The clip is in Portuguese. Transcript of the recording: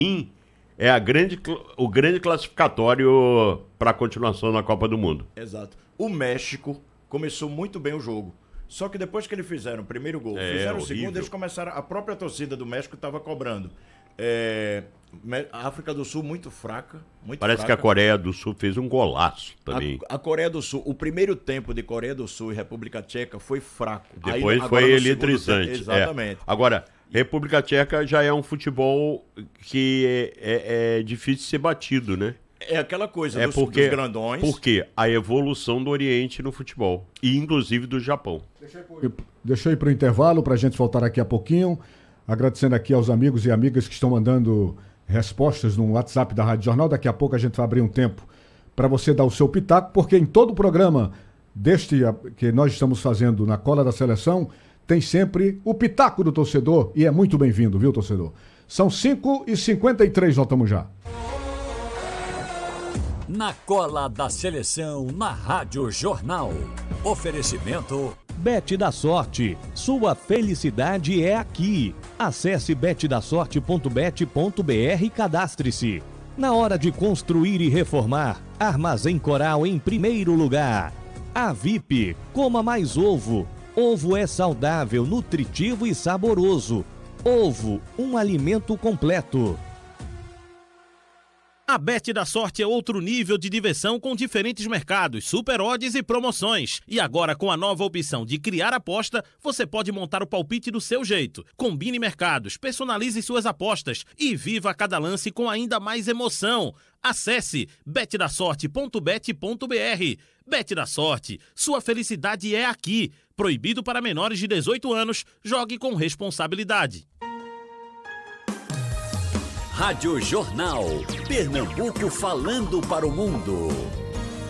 é o grande classificatório para a continuação da Copa do Mundo. Exato. O México começou muito bem o jogo. Só que depois que eles fizeram o primeiro gol, fizeram o segundo, eles começaram. A própria torcida do México estava cobrando. A África do Sul muito fraca. Parece que a Coreia do Sul fez um golaço também. A Coreia do Sul, o primeiro tempo de Coreia do Sul e República Tcheca foi fraco. Depois foi eletrizante. Exatamente. Agora, República Tcheca já é um futebol que é difícil de ser batido, né? É aquela coisa dos grandões. Porque a evolução do Oriente no futebol, e inclusive do Japão. Deixa eu ir para o intervalo para a gente voltar aqui a pouquinho. Agradecendo aqui aos amigos e amigas que estão mandando respostas no WhatsApp da Rádio Jornal. Daqui a pouco a gente vai abrir um tempo para você dar o seu pitaco, porque em todo o programa que nós estamos fazendo na Cola da Seleção, tem sempre o pitaco do torcedor e é muito bem-vindo, viu, torcedor? São 5h53, voltamos já. Na Cola da Seleção, na Rádio Jornal. Oferecimento... Bet da Sorte. Sua felicidade é aqui. Acesse betdasorte.bet.br e cadastre-se. Na hora de construir e reformar, Armazém Coral em primeiro lugar. A VIP, coma mais ovo. Ovo é saudável, nutritivo e saboroso. Ovo, um alimento completo. A Bet da Sorte é outro nível de diversão com diferentes mercados, super odds e promoções. E agora com a nova opção de criar aposta, você pode montar o palpite do seu jeito. Combine mercados, personalize suas apostas e viva cada lance com ainda mais emoção. Acesse betdasorte.bet.br. Bet da Sorte, sua felicidade é aqui. Proibido para menores de 18 anos, jogue com responsabilidade. Rádio Jornal. Pernambuco falando para o mundo.